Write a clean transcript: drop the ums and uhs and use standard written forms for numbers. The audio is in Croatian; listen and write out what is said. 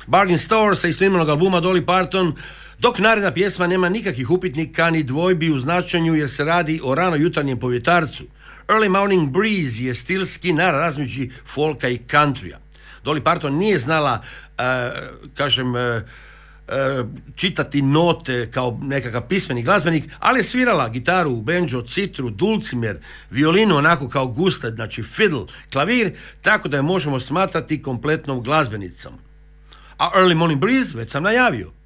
Bargain Store sa istoimenog albuma Dolly Parton, dok naredna pjesma nema nikakvih upitnika ni dvojbi u značenju jer se radi o rano jutarnjem povjetarcu. Early Morning Breeze je stilski razmeđu folka i countrya. Dolly Parton nije znala, čitati note kao nekakav pismeni glazbenik, ali je svirala gitaru, banjo, citru, dulcimer, violinu onako kao gusta, znači fiddle, klavir, tako da je možemo smatrati kompletnom glazbenicom. A Early Morning Breeze, već sam najavio,